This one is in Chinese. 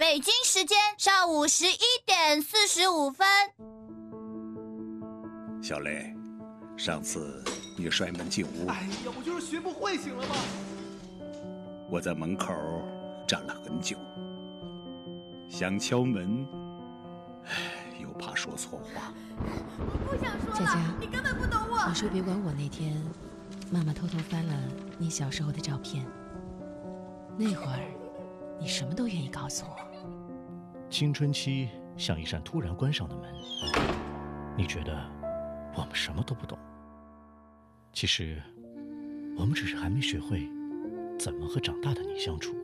北京时间上午11:45。 小磊，上次你摔门进屋， 哎呀，我就是学不会，行了吗？ 我在门口站了很久，想敲门，又怕说错话。 我不想说了， 佳佳， 你根本不懂我。 你说别管我那天，妈妈偷偷翻了你小时候的照片，那会儿你什么都愿意告诉我。 青春期像一扇突然关上的门，你觉得我们什么都不懂，其实我们只是还没学会怎么和长大的你相处。